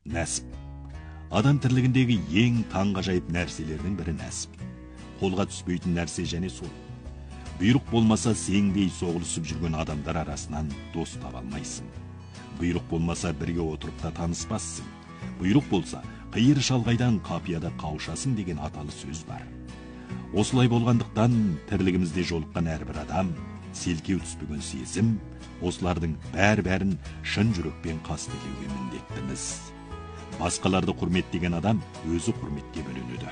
Нәсіп. Адам тірлігіндегі ең таңғажайып нәрселердің бірі нәсіп. Қолға түспейтін нәрсе және сол. Бұйрық болмаса сеңдей соғылысып жүрген адамдар арасынан дос таба алмайсың. Бұйрық болмаса бірге отырып та таныспассың. Бұйрық болса қиыр шалғайдан қапияда қауышасың деген аталы сөз бар. Осылай болғандықтан тірлігімізде жолыққан әрбір адам, селкеу түспеген сезім, осылардың бәрін шын жүрекпен қастерлеуге міндеттіміз. Басқаларды құрметтеген адам өзі құрметке бөленеді.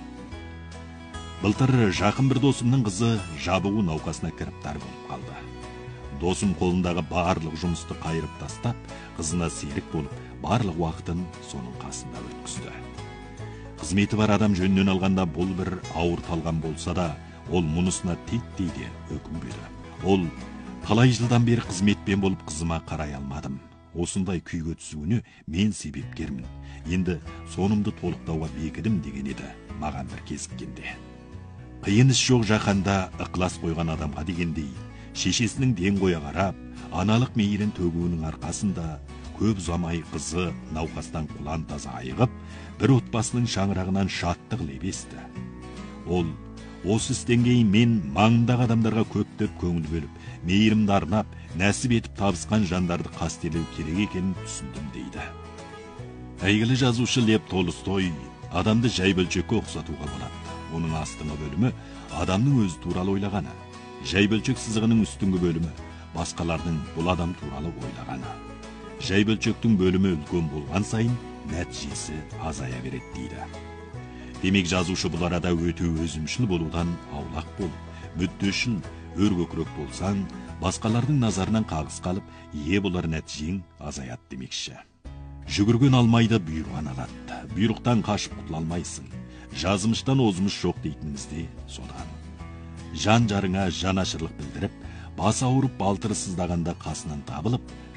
Былтыр жақын бір досымның қызы жабығу науқасына кіріп тар болып қалды. Досым қолындағы барлық жұмысты қайырып тастап, қызына серік болып, барлық уақытын соның қасында өткізді. Қызметі бар адам жөнінен алғанда бұл бір ауыр талған болса да, ол мұнысына титтей де өкінбеді. Ол талай жылдан бері қызметпен болып қызыма қарай алмадым. Осындай күйге түсуіне мен себепкермін. Енді сонымды толықтауға бекідім деген еді маған бір кезіккенде. Қиын іс жоқ жаһанда ықылас қойған адамға дегендей, шешесінің ден қоя қарап, аналық мейірін төгуінің арқасында көп ұзамай қызы науқастан құлан таза айығып, бір отбасының шаңырағынан шаттық леп есті. Ол осы істен кейін мен маңындағы адамдарға көптеп көңіл бөліп, мейірімді арнап, нәсіп етіп табысқан жандарды қастерлеу керек екенін түсіндім дейді. Әйгілі жазушы Лев Толстой адамды жай бөлшекке ұқсатуға болады. Оның астыңғы бөлімі адамның өзі туралы ойлағаны, жай бөлшек сызығының үстіңгі бөлімі басқалардың бұл адам туралы ойлағаны. Жай бөлшектің бөлімі үлкен болған сайын нәтижесі азая береді дейді. Демек жазушы бұл арада өте өзімшіл болудан аулақ болып, мүддешіл, өркөкірек болсаң, басқалардың назарынан қағыс қалып, ие болар нәтижең азаят демекші. Жүгірген алмайды, бұйырған алады. Бұйрықтан қашып құтыла алмайсың. Жазымыштан озымыш жоқ дейтініміз де содан. Жан жарыңа жанашырлық білдіріп, басы ауырып балтыры сыздағанда қасынан табылып,